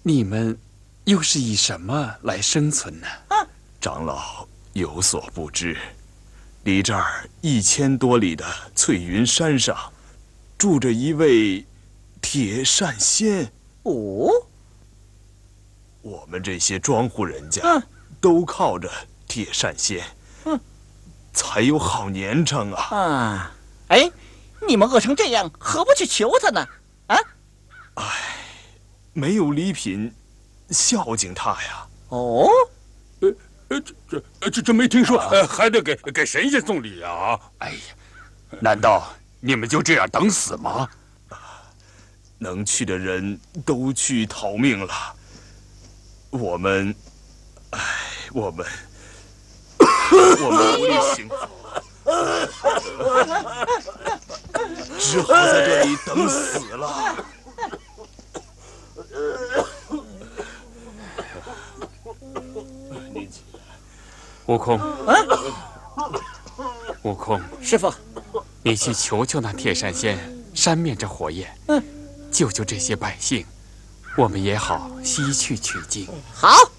你们又是以什么来生存呢？ 长老有所不知，离这儿1000多里的翠云山上，住着一位铁扇仙。 哦， 我们这些庄户人家，都靠着铁扇仙，才有好年成啊！ 哎，你们饿成这样，何不去求他呢？ 没有礼品，孝敬他呀。 哦， 这没听说，还得给神仙送礼啊！ 哎呀，难道你们就这样等死吗？ 能去的人都去逃命了，我们无力行走，只好在这里等死了。 悟空，悟空， 师傅， 你去求求那铁扇仙，扇灭这火焰，救救这些百姓，我们也好西去取经。 好。